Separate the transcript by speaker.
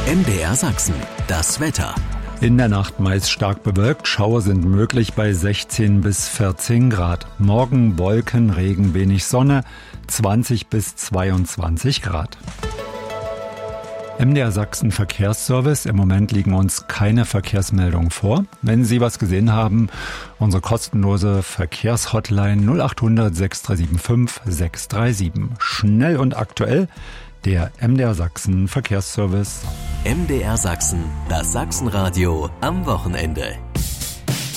Speaker 1: MDR Sachsen, das Wetter.
Speaker 2: In der Nacht meist stark bewölkt, Schauer sind möglich bei 16 bis 14 Grad. Morgen Wolken, Regen, wenig Sonne, 20 bis 22 Grad. MDR Sachsen Verkehrsservice. Im Moment liegen uns keine Verkehrsmeldungen vor. Wenn Sie was gesehen haben, unsere kostenlose Verkehrshotline 0800 6375 637. Schnell und aktuell, der MDR Sachsen Verkehrsservice.
Speaker 1: MDR Sachsen, das Sachsenradio am Wochenende.